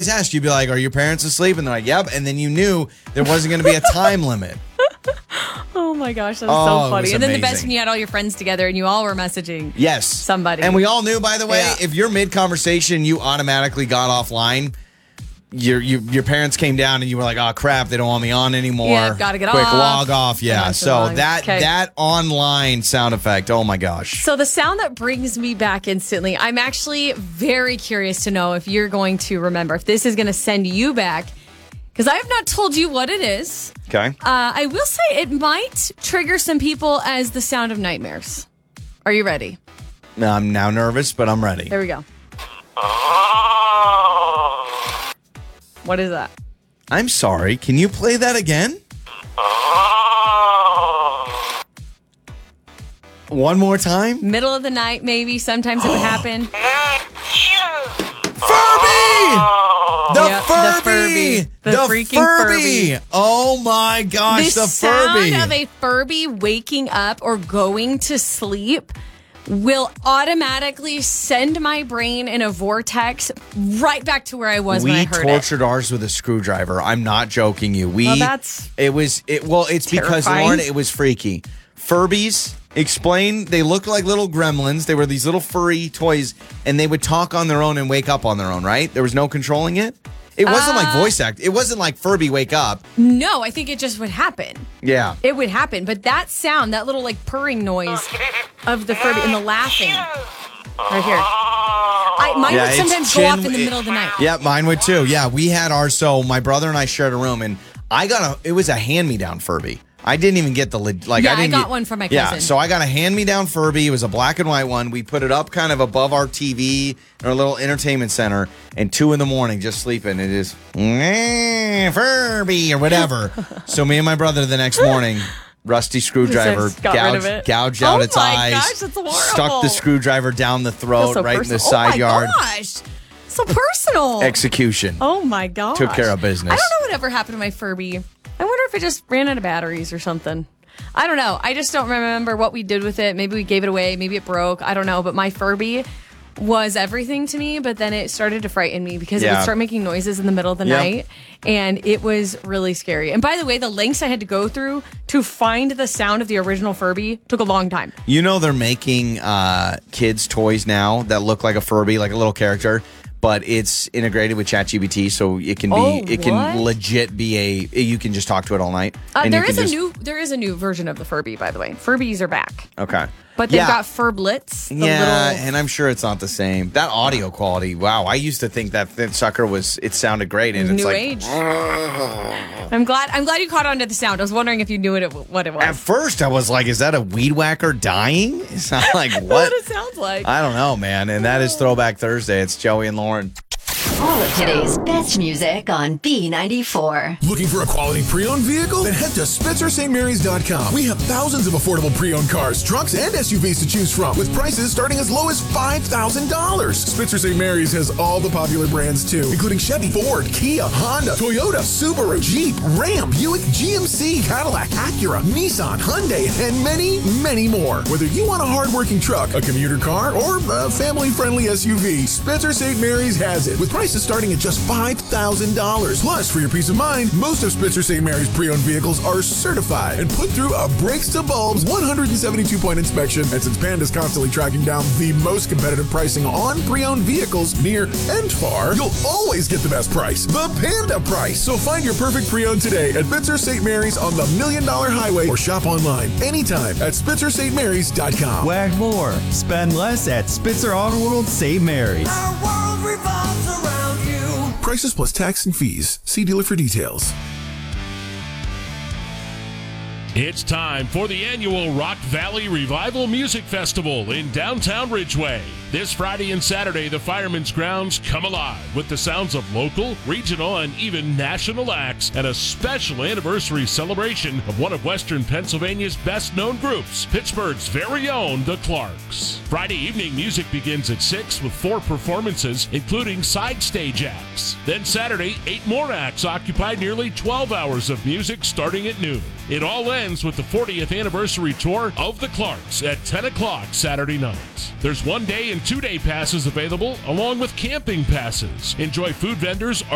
always ask, you'd be like, are your parents asleep? And they're like, yep. And then you knew there wasn't going to be a time limit. Oh my gosh, that was so funny. And then the best amazing. when you had all your friends together and you all were messaging somebody. And we all knew, by the way, if you're mid-conversation, you automatically got offline. Your parents came down and you were like, oh crap, they don't want me on anymore. Yeah, gotta get Quick off. log off. Yeah. So that online sound effect, oh my gosh. So the sound that brings me back instantly, I'm actually very curious to know if you're going to remember, if this is going to send you back, because I have not told you what it is. Okay. I will say it might trigger some people as the sound of nightmares. Are you ready? I'm now nervous, but I'm ready. There we go. What is that? I'm sorry. Can you play that again? One more time? Middle of the night, maybe. Sometimes it would happen. Furby! The Furby! The freaking Furby. Oh my gosh, the Furby. The sound of a Furby waking up or going to sleep will automatically send my brain in a vortex right back to where I was when I heard it. We tortured ours with a screwdriver. I'm not joking you. It's because, terrifying. Lauren, it was freaky. Furbies, explain, they look like little gremlins. They were these little furry toys, and they would talk on their own and wake up on their own, right? There was no controlling it? It wasn't like voice act. It wasn't like Furby wake up. No, I think it just would happen. Yeah. It would happen. But that sound, that little like purring noise of the Furby and the laughing right here. Mine would sometimes go off in the middle of the night. Yeah, mine would too. Yeah, we had ours. So my brother and I shared a room, and it was a hand-me-down Furby. I didn't even get I got one from my cousin. Yeah, so I got a hand-me-down Furby. It was a black and white one. We put it up kind of above our TV in our little entertainment center, and 2 a.m, just sleeping. It is Furby or whatever. So me and my brother the next morning, rusty screwdriver, gouged out its eyes. Gosh, that's horrible. Stuck the screwdriver down the throat, right in the side yard. Oh my gosh. So personal. Execution. Oh my gosh. Took care of business. I don't know whatever happened to my Furby. I wonder if it just ran out of batteries or something. I don't know. I just don't remember what we did with it. Maybe we gave it away. Maybe it broke. I don't know. But my Furby was everything to me. But then it started to frighten me because it would start making noises in the middle of the night. And it was really scary. And by the way, the lengths I had to go through to find the sound of the original Furby took a long time. You know they're making kids' toys now that look like a Furby, like a little character. But it's integrated with ChatGPT, so it can can legit be you can just talk to it all night. There is a new version of the Furby, by the way. Furbies are back. Okay. But they've got Furblets. And I'm sure it's not the same. That audio quality, wow. I used to think that sucker it sounded great. And it's new like, age. I'm glad you caught on to the sound. I was wondering if you knew what it was. At first, I was like, is that a weed whacker dying? It's not like, what? What it sounds like. I don't know, man. And that is Throwback Thursday. It's Joey and Lauren. All of today's best music on B94. Looking for a quality pre-owned vehicle? Then head to SpitzerStMarys.com. We have thousands of affordable pre-owned cars, trucks, and SUVs to choose from, with prices starting as low as $5,000. Spitzer St. Mary's has all the popular brands too, including Chevy, Ford, Kia, Honda, Toyota, Subaru, Jeep, Ram, Buick, GMC, Cadillac, Acura, Nissan, Hyundai, and many, many more. Whether you want a hard-working truck, a commuter car, or a family-friendly SUV, Spitzer St. Mary's has it, with prices starting at just $5,000. Plus, for your peace of mind, most of Spitzer St. Mary's pre-owned vehicles are certified and put through a brakes to bulbs 172-point inspection. And since Panda's constantly tracking down the most competitive pricing on pre-owned vehicles near and far, you'll always get the best price, the Panda price. So find your perfect pre-owned today at Spitzer St. Mary's on the $1 Million Highway, or shop online anytime at SpitzerStMarys.com. Wag more, spend less at Spitzer Auto World St. Mary's. Our world revolves around you. Prices plus tax and fees. See dealer for details. It's time for the annual Rock Valley Revival Music Festival in downtown Ridgeway. This Friday and Saturday, the Fireman's Grounds come alive with the sounds of local, regional, and even national acts, and a special anniversary celebration of one of Western Pennsylvania's best-known groups, Pittsburgh's very own, the Clarks. Friday evening music begins at 6 with 4 performances, including side stage acts. Then Saturday, 8 more acts occupy nearly 12 hours of music starting at noon. It all ends with the 40th anniversary tour of the Clarks at 10 o'clock Saturday night. There's 1-day and 2-day passes available, along with camping passes. Enjoy food vendors,